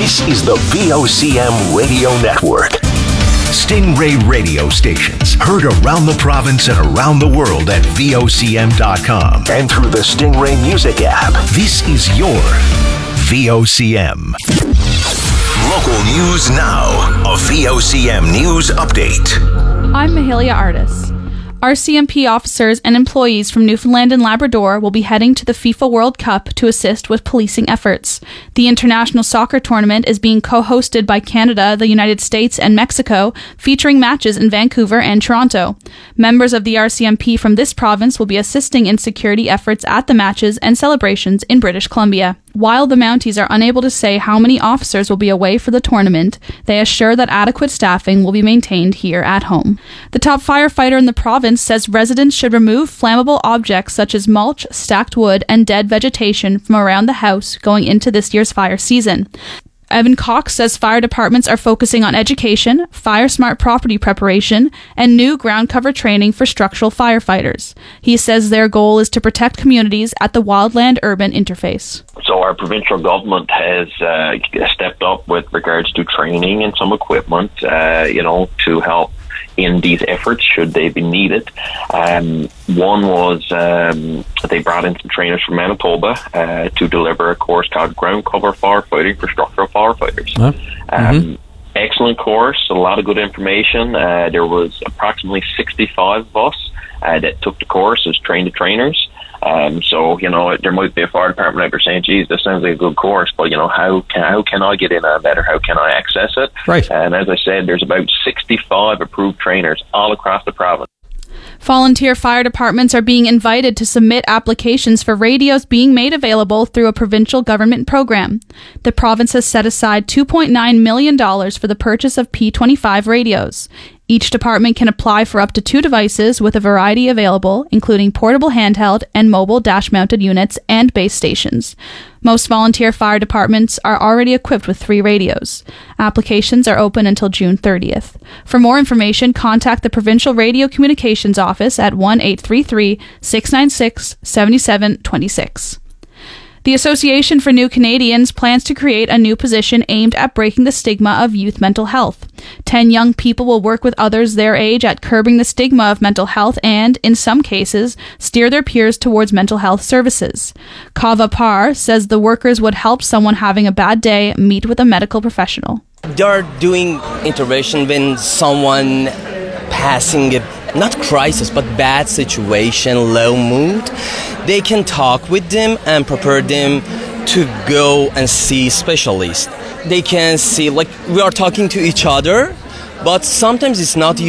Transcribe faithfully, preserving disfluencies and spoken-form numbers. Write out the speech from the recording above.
This is the V O C M Radio Network. Stingray radio stations heard around the province and around the world at V O C M dot com and through the Stingray Music app. This is your V O C M. Local news now. A V O C M News Update. I'm Mahalia Artis. R C M P officers and employees from Newfoundland and Labrador will be heading to the FIFA World Cup to assist with policing efforts. The international soccer tournament is being co-hosted by Canada, the United States, and Mexico, featuring matches in Vancouver and Toronto. Members of the R C M P from this province will be assisting in security efforts at the matches and celebrations in British Columbia. While the Mounties are unable to say how many officers will be away for the tournament, they assure that adequate staffing will be maintained here at home. The top firefighter in the province says residents should remove flammable objects such as mulch, stacked wood, and dead vegetation from around the house going into this year's fire season. Evan Cox says fire departments are focusing on education, fire-smart property preparation, and new ground cover training for structural firefighters. He says their goal is to protect communities at the wildland-urban interface. So our provincial government has uh, stepped up with regards to training and some equipment, uh, you know, to help in these efforts should they be needed. Um, one was um, they brought in some trainers from Manitoba uh, to deliver a course called Ground Cover Firefighting for Structural Firefighters. Huh? Um, mm-hmm. Excellent course, a lot of good information. Uh, there was approximately sixty-five of us uh, that took the course as trained trainers. Um, so, you know, there might be a fire department out there saying, geez, this sounds like a good course, but, you know, how can, how can I get in on that, or how can I access it? Right. And as I said, there's about sixty-five approved trainers all across the province. Volunteer fire departments are being invited to submit applications for radios being made available through a provincial government program. The province has set aside two point nine million dollars for the purchase of P twenty-five radios. Each department can apply for up to two devices with a variety available, including portable handheld and mobile dash-mounted units and base stations. Most volunteer fire departments are already equipped with three radios. Applications are open until June thirtieth. For more information, contact the Provincial Radio Communications Office at one eight three three, six nine six, seven seven two six. The Association for New Canadians plans to create a new position aimed at breaking the stigma of youth mental health. Ten young people will work with others their age at curbing the stigma of mental health and, in some cases, steer their peers towards mental health services. Kava Par says the workers would help someone having a bad day meet with a medical professional. They're doing intervention when someone passing a not crisis, but bad situation, low mood. They can talk with them and prepare them to go and see specialists. They can see, like, we are talking to each other, but sometimes it's not